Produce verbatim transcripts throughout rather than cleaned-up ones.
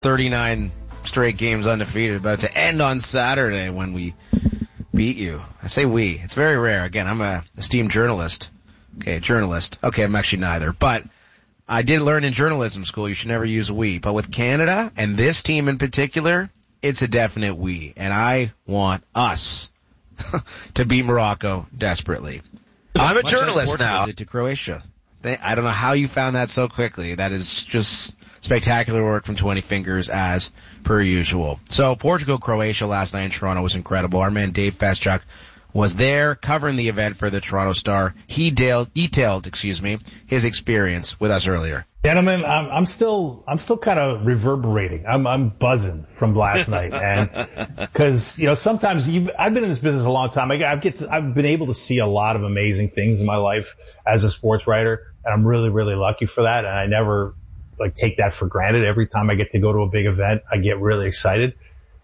thirty-nine straight games undefeated, about to end on Saturday when we beat you. I say we. It's very rare. Again, I'm a esteemed journalist. Okay, journalist. Okay, I'm actually neither. But I did learn in journalism school you should never use we. But with Canada, and this team in particular, it's a definite we. And I want us to beat Morocco desperately. I'm a journalist now. Did to Croatia. They, I don't know how you found that so quickly. That is just spectacular work from twenty Fingers as per usual. So Portugal, Croatia last night in Toronto was incredible. Our man Dave Feschuk was there covering the event for the Toronto Star. He detailed, detailed, excuse me, his experience with us earlier. Gentlemen, I'm, I'm still, I'm still kind of reverberating. I'm, I'm buzzing from last night, and because you know sometimes you, I've been in this business a long time. I, I've get, to, I've been able to see a lot of amazing things in my life as a sports writer, and I'm really, really lucky for that. And I never like take that for granted. Every time I get to go to a big event, I get really excited.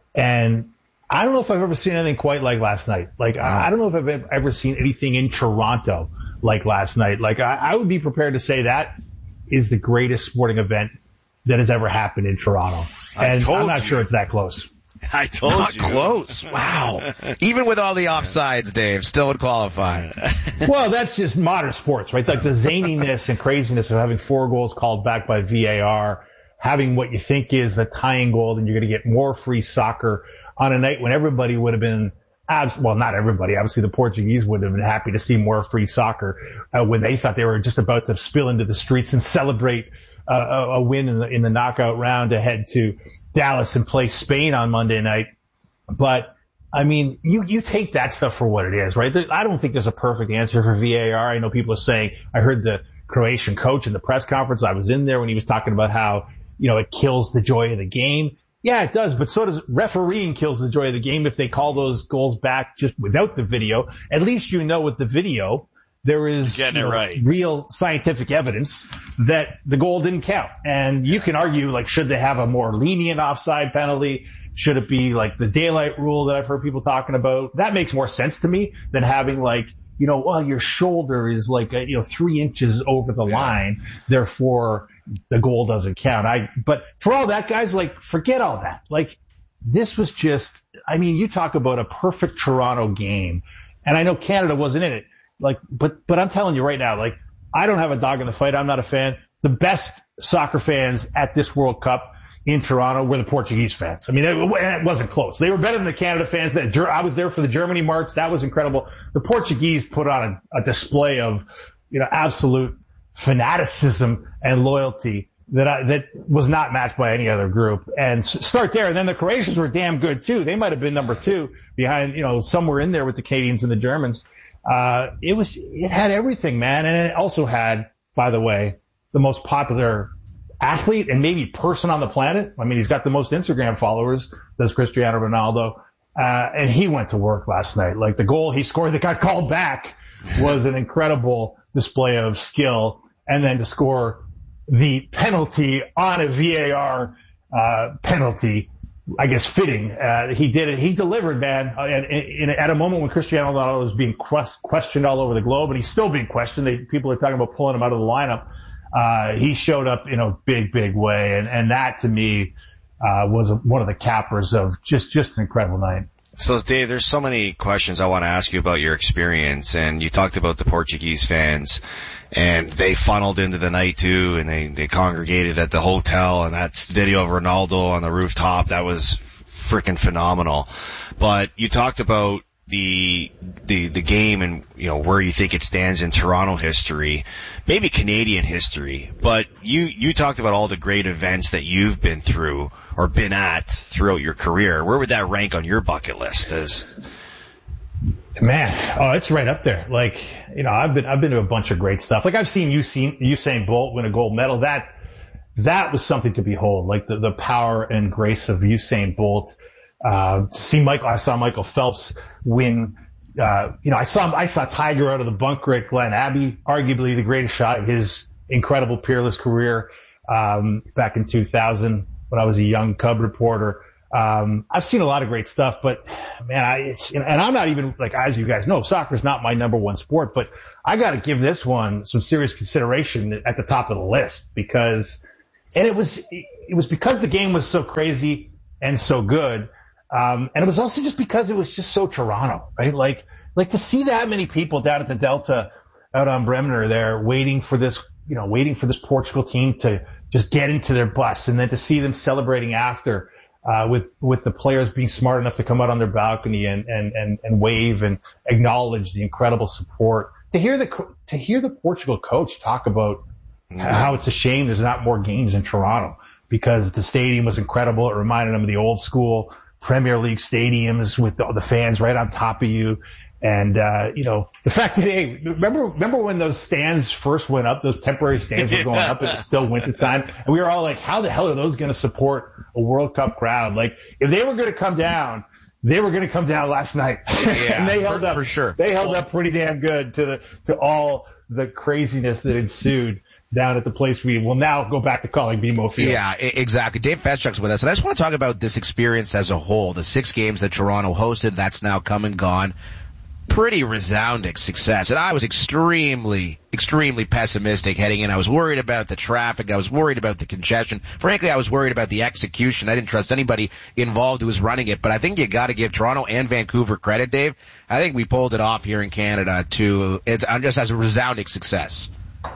And I don't know if I've ever seen anything quite like last night. Like I, I don't know if I've ever seen anything in Toronto like last night. Like I, I would be prepared to say that is the greatest sporting event that has ever happened in Toronto. And I'm not you. sure it's that close. I told not you. close. Wow. Even with all the offsides, Dave, still would qualify. Well, that's just modern sports, right? Like the zaniness and craziness of having four goals called back by V A R, having what you think is the tying goal, and you're going to get more free soccer on a night when everybody would have been abs- well, not everybody. Obviously, the Portuguese would have been happy to see more free soccer uh, when they thought they were just about to spill into the streets and celebrate uh, a, a win in the, in the knockout round to head to Dallas and play Spain on Monday night. But I mean, you, you take that stuff for what it is, right? I don't think there's a perfect answer for V A R. I know people are saying, I heard the Croatian coach in the press conference. I was in there when he was talking about how, you know, it kills the joy of the game. Yeah, it does, but so does refereeing kills the joy of the game if they call those goals back just without the video. At least you know with the video, there is you know, right. real scientific evidence that the goal didn't count. And you can argue, like, should they have a more lenient offside penalty? Should it be like the daylight rule that I've heard people talking about? That makes more sense to me than having like, you know, well, your shoulder is like, a, you know, three inches over the line. Therefore, the goal doesn't count. I, but for all that, guys, like, forget all that. Like, this was just, I mean, you talk about a perfect Toronto game. And I know Canada wasn't in it. Like, but, but I'm telling you right now, like, I don't have a dog in the fight. I'm not a fan. The best soccer fans at this World Cup in Toronto were the Portuguese fans. I mean, it, it wasn't close. They were better than the Canada fans. That I was there for the Germany march. That was incredible. The Portuguese put on a, a display of, you know, absolute fanaticism and loyalty that I, that was not matched by any other group. And start there. And then the Croatians were damn good too. They might have been number two behind, you know, somewhere in there with the Canadians and the Germans. Uh, it was, it had everything, man. And it also had, by the way, the most popular athlete and maybe person on the planet. I mean, he's got the most Instagram followers, does Cristiano Ronaldo. Uh, and he went to work last night. Like the goal he scored that got called back was an incredible display of skill. And then to score the penalty on a V A R, uh, penalty, I guess fitting. Uh, he did it. He delivered, man. Uh, and, and at a moment when Cristiano Ronaldo was being quest- questioned all over the globe, and he's still being questioned. They, people are talking about pulling him out of the lineup. Uh, he showed up in a big, big way. And, and that to me, uh, was a, one of the cappers of just, just an incredible night. So, Dave, there's so many questions I want to ask you about your experience, and you talked about the Portuguese fans, and they funneled into the night too, and they, they congregated at the hotel, and that video of Ronaldo on the rooftop, that was freaking phenomenal. But you talked about the, the, the game and, you know, where you think it stands in Toronto history, maybe Canadian history, but you, you talked about all the great events that you've been through or been at throughout your career. Where would that rank on your bucket list as? Man, oh, it's right up there. Like, you know, I've been, I've been to a bunch of great stuff. Like I've seen Usain, Usain Bolt win a gold medal. That, that was something to behold. Like the, the power and grace of Usain Bolt. Uh, to see Michael, I saw Michael Phelps win, uh, you know, I saw, I saw Tiger out of the bunker at Glen Abbey, arguably the greatest shot of his incredible peerless career, um, back in two thousand when I was a young Cub reporter. Um, I've seen a lot of great stuff, but man, I, it's, and I'm not even like, as you guys know, soccer's not my number one sport, but I got to give this one some serious consideration at the top of the list because, and it was, it was because the game was so crazy and so good. Um, and it was also just because it was just so Toronto, right? Like, like to see that many people down at the Delta out on Bremner there waiting for this, you know, waiting for this Portugal team to just get into their bus, and then to see them celebrating after, uh, with, with the players being smart enough to come out on their balcony and, and, and, and wave and acknowledge the incredible support. To hear the, to hear the Portugal coach talk about mm-hmm. how it's a shame there's not more games in Toronto because the stadium was incredible. It reminded him of the old school Premier League stadiums with the, the fans right on top of you. And, uh, you know, the fact that, hey, remember, remember when those stands first went up, those temporary stands were going up, it was still wintertime, and we were all like, how the hell are those going to support a World Cup crowd? Like, if they were going to come down, they were going to come down last night. Yeah, and they held for, up, for sure. They held up pretty damn good to the, to all the craziness that ensued down at the place we will now go back to calling B M O Field. Yeah, exactly. Dave Feschuk's with us, and I just want to talk about this experience as a whole. The six games that Toronto hosted, that's now come and gone. Pretty resounding success. And I was extremely, extremely pessimistic heading in. I was worried about the traffic. I was worried about the congestion. Frankly, I was worried about the execution. I didn't trust anybody involved who was running it. But I think you got to give Toronto and Vancouver credit, Dave. I think we pulled it off here in Canada to, it's just as a resounding success.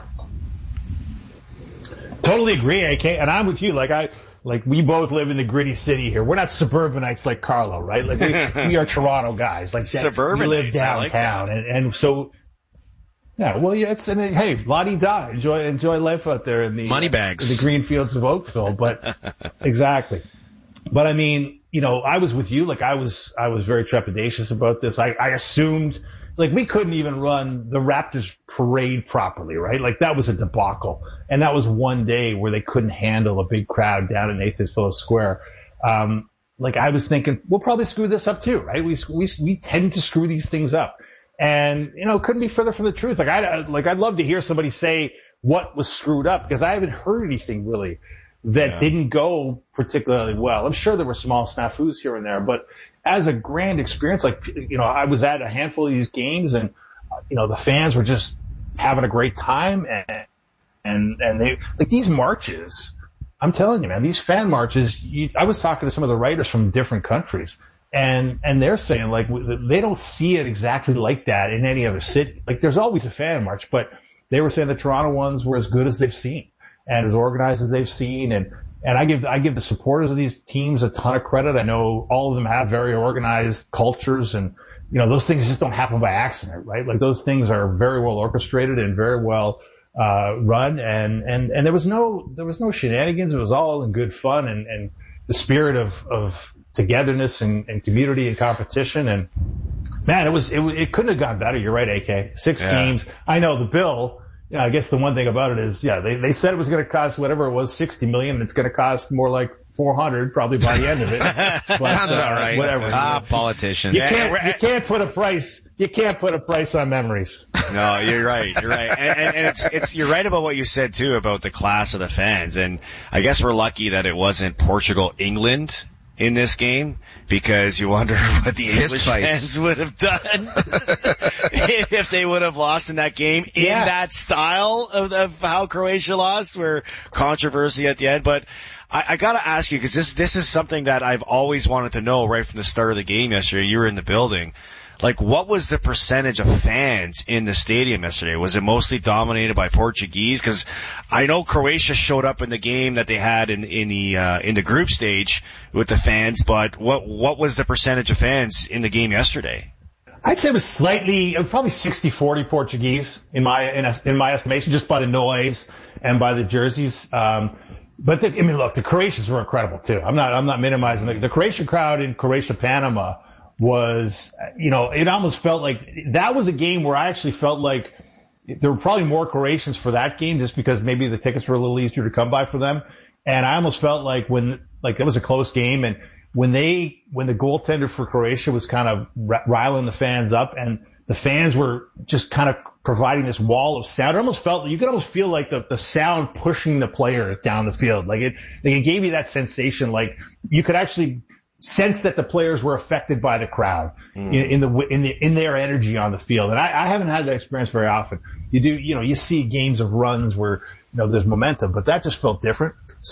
Totally agree, A K. And I'm with you. Like I, like we both live in the gritty city here. We're not suburbanites like Carlo, right? Like we, we are Toronto guys. Like suburbanites. We live downtown, like and, and so yeah. Well, yeah. It's and hey, la-di-da. Enjoy enjoy life out there in the money bags, uh, in the green fields of Oakville. But exactly. But I mean, you know, I was with you. Like I was, I was very trepidatious about this. I, I assumed. Like, we couldn't even run the Raptors parade properly, right? Like, that was a debacle. And that was one day where they couldn't handle a big crowd down at Nathan's Phillips Square. Um, like, I was thinking, we'll probably screw this up too, right? We, we, we tend to screw these things up. And, you know, couldn't be further from the truth. Like, I, like, I'd love to hear somebody say what was screwed up, because I haven't heard anything really that yeah. didn't go particularly well. I'm sure there were small snafus here and there, but as a grand experience, like, you know, I was at a handful of these games and, you know, the fans were just having a great time and, and, and they, like these marches, I'm telling you, man, these fan marches, you, I was talking to some of the writers from different countries and, and they're saying like, they don't see it exactly like that in any other city. Like there's always a fan march, but they were saying the Toronto ones were as good as they've seen and as organized as they've seen. And, And I give, I give the supporters of these teams a ton of credit. I know all of them have very organized cultures and, you know, those things just don't happen by accident, right? Like those things are very well orchestrated and very well, uh, run. And, and, and there was no, there was no shenanigans. It was all in good fun and, and the spirit of, of togetherness and, and community and competition. And man, it was, it, it couldn't have gone better. You're right, A K. Six yeah. games. I know the bill. Yeah, I guess the one thing about it is, yeah, they, they said it was going to cost whatever it was, sixty million. And it's going to cost more like four hundred probably by the end of it. But, Sounds about right. Whatever. Ah, politicians. You can't, you can't put a price, you can't put a price on memories. No, you're right. You're right. And, and, and it's, it's, you're right about what you said too about the class of the fans. And I guess we're lucky that it wasn't Portugal, England in this game, because you wonder what the English fans would have done if they would have lost in that game in yeah. that style of, of how Croatia lost, where controversy at the end. But I, I gotta ask you, because this this is something that I've always wanted to know right from the start of the game yesterday. You were in the building. Like, what was the percentage of fans in the stadium yesterday? Was it mostly dominated by Portuguese? Because I know Croatia showed up in the game that they had in, in the uh, in the group stage with the fans, but what what was the percentage of fans in the game yesterday? I'd say it was slightly, it was probably sixty forty Portuguese in my in, in my estimation, just by the noise and by the jerseys. Um, but the, I mean, look, the Croatians were incredible too. I'm not I'm not minimizing the, the Croatian crowd in Croatia, Panama. Was, you know, it almost felt like that was a game where I actually felt like there were probably more Croatians for that game just because maybe the tickets were a little easier to come by for them. And I almost felt like when, like it was a close game and when they, when the goaltender for Croatia was kind of riling the fans up and the fans were just kind of providing this wall of sound, it almost felt, you could almost feel like the, the sound pushing the player down the field. Like it, like it gave you that sensation, like you could actually sense that the players were affected by the crowd mm. in, in the in the in their energy on the field, and I, I haven't had that experience very often. You do, you know, you see games of runs where you know there's momentum, but that just felt different. So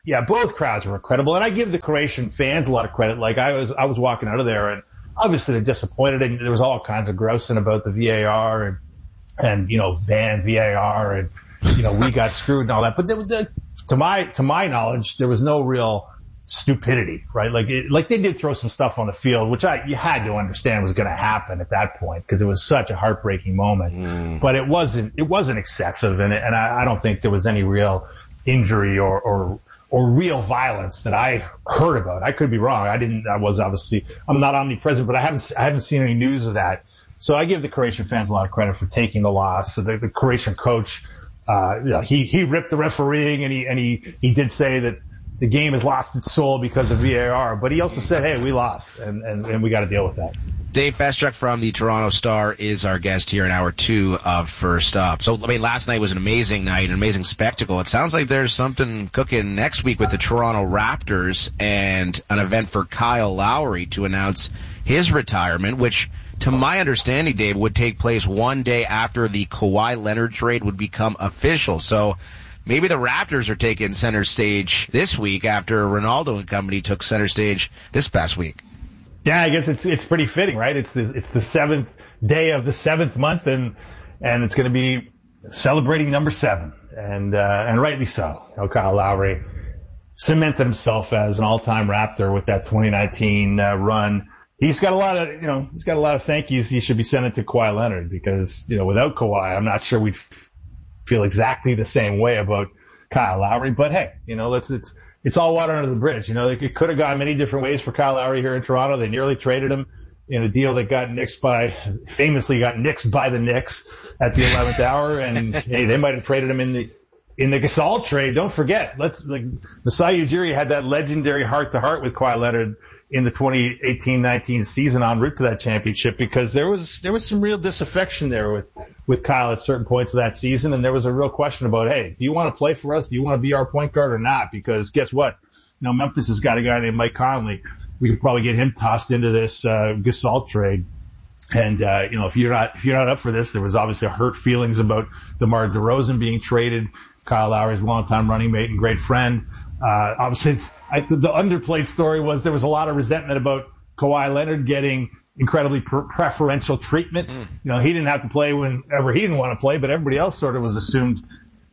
yeah, both crowds were incredible. And I give the Croatian fans a lot of credit. Like I was, I was walking out of there and obviously they're disappointed and there was all kinds of grousing about the V A R and, and, you know, ban V A R and, you know, we got screwed and all that. But there, there, to my, to my knowledge, there was no real stupidity, right? Like, it, like they did throw some stuff on the field, which I, you had to understand was going to happen at that point because it was such a heartbreaking moment. Mm. But it wasn't, it wasn't excessive and, and I, I don't think there was any real injury or, or, or real violence that I heard about. I could be wrong. I didn't, I was obviously, I'm not omnipresent, but I haven't, I haven't seen any news of that. So I give the Croatian fans a lot of credit for taking the loss. So the, the Croatian coach, uh, you know, he, he ripped the refereeing and he, and he, he did say that the game has lost its soul because of V A R, but he also said, hey, we lost and, and, and we got to deal with that. Dave Feschuk from the Toronto Star is our guest here in hour two of First Up. So, I mean, last night was an amazing night, an amazing spectacle. It sounds like there's something cooking next week with the Toronto Raptors and an event for Kyle Lowry to announce his retirement, which, to my understanding, Dave, would take place one day after the Kawhi Leonard trade would become official. So, maybe the Raptors are taking center stage this week after Ronaldo and company took center stage this past week. Yeah, I guess it's it's pretty fitting, right? It's the, it's the seventh day of the seventh month, and and it's going to be celebrating number seven, and uh, and rightly so. You know, Kyle Lowry cemented himself as an all-time Raptor with that twenty nineteen uh, run. He's got a lot of you know he's got a lot of thank yous he should be sending to Kawhi Leonard because you know without Kawhi, I'm not sure we'd feel exactly the same way about Kyle Lowry. But hey, you know, let's it's. It's all water under the bridge. You know, it could have gone many different ways for Kyle Lowry here in Toronto. They nearly traded him in a deal that got nixed by, famously got nixed by the Knicks at the eleventh hour. And hey, they might have traded him in the, in the Gasol trade. Don't forget, let's, like, Masai Ujiri had that legendary heart to heart with Kawhi Leonard in the twenty eighteen nineteen season en route to that championship because there was, there was some real disaffection there with, with Kyle at certain points of that season. And there was a real question about, hey, do you want to play for us? Do you want to be our point guard or not? Because guess what? You know, Memphis has got a guy named Mike Conley. We could probably get him tossed into this, uh, Gasol trade. And, uh, you know, if you're not, if you're not up for this, there was obviously hurt feelings about DeMar DeRozan being traded. Kyle Lowry's longtime running mate and great friend. Uh, obviously, I, the underplayed story was there was a lot of resentment about Kawhi Leonard getting incredibly pre- preferential treatment. Mm. You know, he didn't have to play whenever he didn't want to play, but everybody else sort of was assumed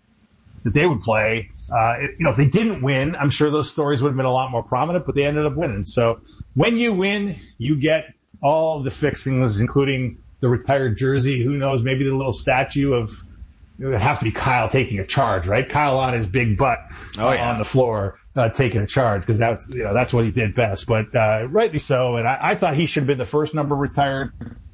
that they would play. Uh, it, you know, if they didn't win, I'm sure those stories would have been a lot more prominent, but they ended up winning. So when you win, you get all the fixings, including the retired jersey. Who knows? Maybe the little statue of, it would have to be Kyle taking a charge, right? Kyle on his big butt oh, yeah. on the floor. Uh, taking a charge because that's you know that's what he did best, but uh, rightly so. And I, I thought he should have been the first number retired.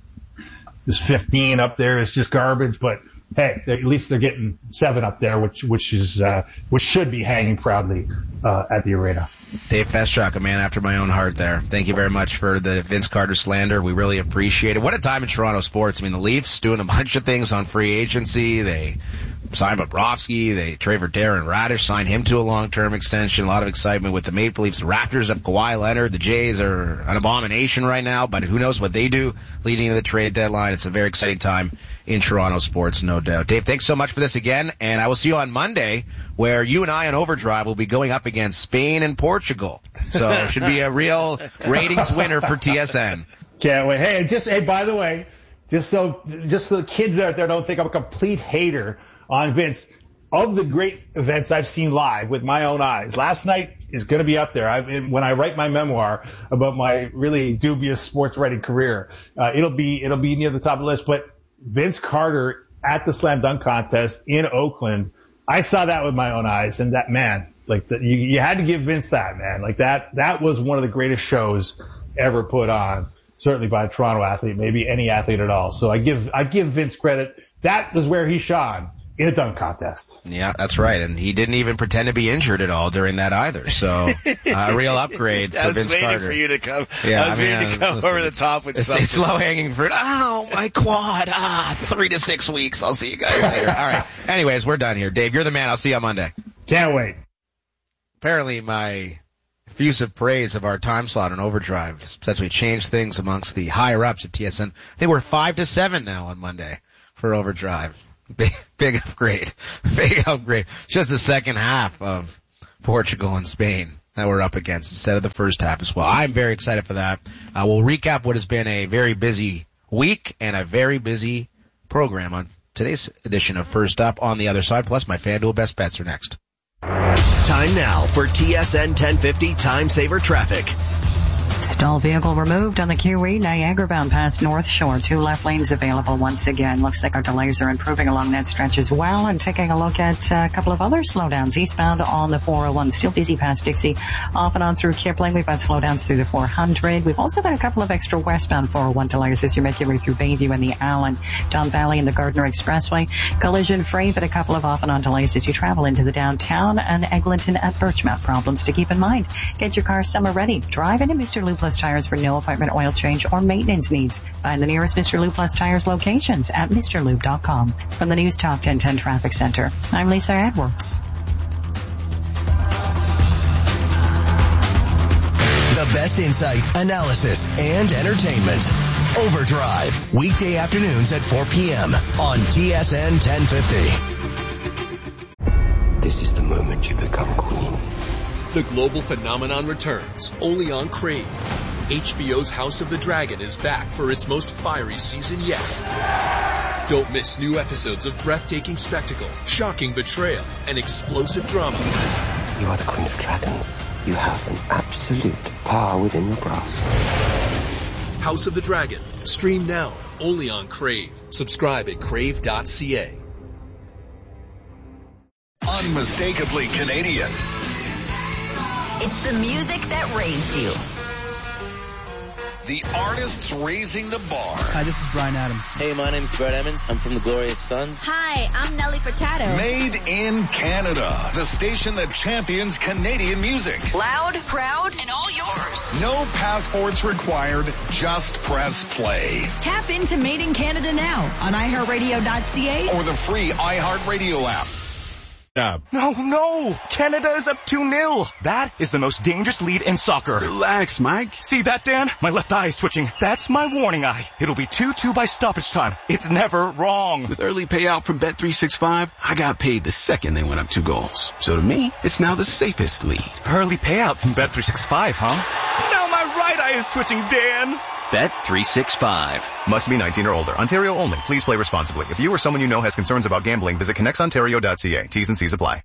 This fifteen up there is just garbage, but hey, at least they're getting seven up there, which which is uh, which should be hanging proudly uh, at the arena. Dave Feschuk, a man after my own heart there. Thank you very much for the Vince Carter slander. We really appreciate it. What a time in Toronto sports. I mean, the Leafs doing a bunch of things on free agency. They signed Bobrovsky. They traded for Darren Radish, signed him to a long-term extension. A lot of excitement with the Maple Leafs. The Raptors have Kawhi Leonard. The Jays are an abomination right now, but who knows what they do leading to the trade deadline. It's a very exciting time in Toronto sports, no doubt. Dave, thanks so much for this again, and I will see you on Monday, where you and I on Overdrive will be going up against Spain and Portugal. So it should be a real ratings winner for T S N. Can't wait. Hey, just hey, by the way, just so just so the kids out there don't think I'm a complete hater on Vince, of the great events I've seen live with my own eyes, last night is going to be up there. I, when I write my memoir about my really dubious sports writing career, uh, it'll be it'll be near the top of the list. But Vince Carter at the slam dunk contest in Oakland, I saw that with my own eyes, and that man. Like the, you, you had to give Vince that, man. Like that, that was one of the greatest shows ever put on, certainly by a Toronto athlete, maybe any athlete at all. So I give, I give Vince credit. That was where he shone in a dunk contest. Yeah, that's right. And he didn't even pretend to be injured at all during that either. So a uh, real upgrade for Vince Carter. I was waiting for you to come. Yeah, I was I mean, waiting to come listen, over the top with it's, something. It's low hanging fruit. Oh, my quad. Ah, three to six weeks. I'll see you guys later. All right. Anyways, we're done here. Dave, you're the man. I'll see you on Monday. Can't wait. Apparently my effusive praise of our time slot on Overdrive has essentially changed things amongst the higher ups at T S N. I think we're five to seven now on Monday for Overdrive. Big, big upgrade. Big upgrade. Just the second half of Portugal and Spain that we're up against instead of the first half as well. I'm very excited for that. Uh, we'll recap what has been a very busy week and a very busy program on today's edition of First Up on the Other Side. Plus, my FanDuel best bets are next. Time now for T S N ten fifty Time Saver Traffic. Stall vehicle removed on the Q E, Niagara bound past North Shore. Two left lanes available once again. Looks like our delays are improving along that stretch as well. And taking a look at a couple of other slowdowns. Eastbound on the four oh one, still busy past Dixie. Off and on through Kipling. We've got slowdowns through the four hundred. We've also got a couple of extra westbound four oh one delays as you make your way through Bayview and the Allen, Don Valley and the Gardner Expressway. Collision free, but a couple of off and on delays as you travel into the downtown and Eglinton at Birchmount. Problems to keep in mind. Get your car summer ready. Drive into Mister Lou Plus Tires for no appointment oil change or maintenance needs. Find the nearest Mister Lou Plus Tires locations at Mr Lube dot com. From the News Talk ten ten Traffic Center, I'm Lisa Edwards. The best insight, analysis, and entertainment. Overdrive, weekday afternoons at four p.m. on T S N ten fifty. This is the moment you become queen. The global phenomenon returns, only on Crave. H B O's House of the Dragon is back for its most fiery season yet. Don't miss new episodes of breathtaking spectacle, shocking betrayal, and explosive drama. You are the Queen of Dragons. You have an absolute power within your grasp. House of the Dragon. Stream now, only on Crave. Subscribe at crave dot c a. Unmistakably Canadian. It's the music that raised you. The artists raising the bar. Hi, this is Bryan Adams. Hey, my name's Brett Emmons. I'm from the Glorious Sons. Hi, I'm Nelly Furtado. Made in Canada. The station that champions Canadian music. Loud, proud, and all yours. No passports required. Just press play. Tap into Made in Canada now on i heart radio dot c a or the free iHeartRadio app. No, no! Canada is up two nil. That is the most dangerous lead in soccer. Relax, Mike. See that, Dan? My left eye is twitching. That's my warning eye. It'll be two two by stoppage time. It's never wrong. With early payout from Bet three sixty-five, I got paid the second they went up two goals. So to me, it's now the safest lead. Early payout from Bet three sixty-five, huh? Now my right eye is twitching, Dan. Bet three sixty-five. Must be nineteen or older. Ontario only. Please play responsibly. If you or someone you know has concerns about gambling, visit connects ontario dot c a. T's and C's apply.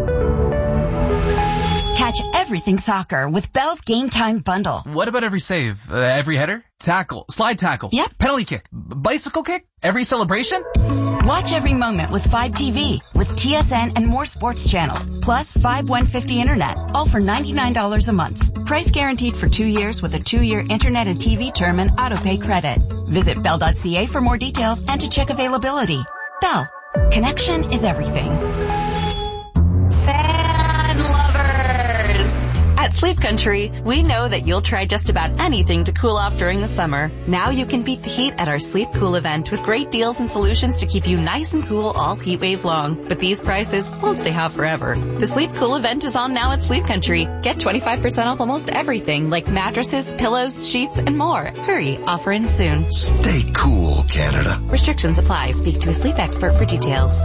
Catch everything soccer with Bell's Game Time Bundle. What about every save? Uh, every header? Tackle? Slide tackle? Yep. Penalty kick? B- bicycle kick? Every celebration? Watch every moment with Fibe T V with T S N and more sports channels, plus Fibe one fifty internet, all for ninety-nine dollars a month. Price guaranteed for two years with a two-year internet and T V term and auto-pay credit. Visit bell dot c a for more details and to check availability. Bell. Connection is everything. Fan lovers! At Sleep Country, we know that you'll try just about anything to cool off during the summer. Now you can beat the heat at our Sleep Cool event with great deals and solutions to keep you nice and cool all heat wave long. But these prices won't stay hot forever. The Sleep Cool event is on now at Sleep Country. Get twenty-five percent off almost everything like mattresses, pillows, sheets, and more. Hurry, offer ends soon. Stay cool, Canada. Restrictions apply. Speak to a sleep expert for details.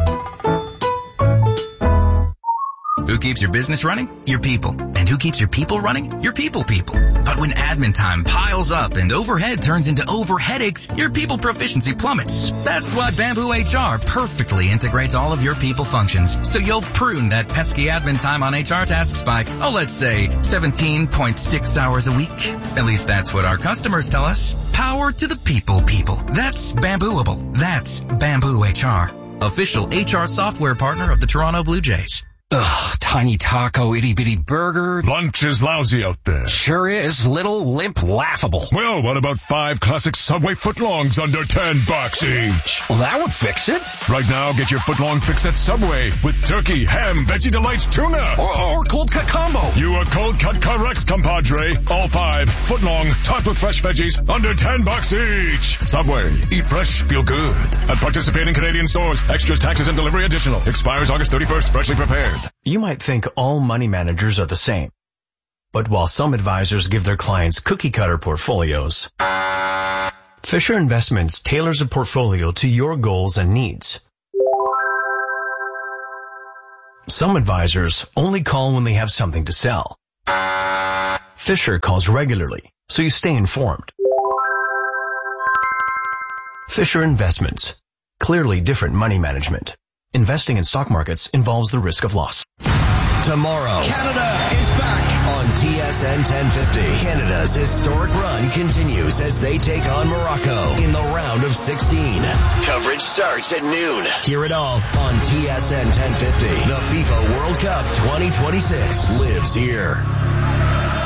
Who keeps your business running? Your people. And who keeps your people running? Your people people. But when admin time piles up and overhead turns into over headaches, your people proficiency plummets. That's why Bamboo H R perfectly integrates all of your people functions. So you'll prune that pesky admin time on H R tasks by, oh, let's say seventeen point six hours a week. At least that's what our customers tell us. Power to the people people. That's Bambooable. That's Bamboo H R. Official H R software partner of the Toronto Blue Jays. Ugh, tiny taco, itty-bitty burger. Lunch is lousy out there. Sure is. Little, limp, laughable. Well, what about five classic Subway footlongs under ten bucks each? Well, that would fix it. Right now, get your footlong fix at Subway with turkey, ham, Veggie Delights, tuna. Or, or cold cut combo. You are cold cut correct, compadre. All five, footlong, topped with fresh veggies, under ten bucks each. Subway. Eat fresh, feel good. At participating Canadian stores. Extras, taxes, and delivery additional. Expires August thirty-first. Freshly prepared. You might think all money managers are the same. But while some advisors give their clients cookie-cutter portfolios, Fisher Investments tailors a portfolio to your goals and needs. Some advisors only call when they have something to sell. Fisher calls regularly, so you stay informed. Fisher Investments. Clearly different money management. Investing in stock markets involves the risk of loss. Tomorrow, Canada is back on T S N ten fifty. Canada's historic run continues as they take on Morocco in the round of sixteen. Coverage starts at noon. Hear it all on T S N ten fifty. The FIFA World Cup twenty twenty-six lives here.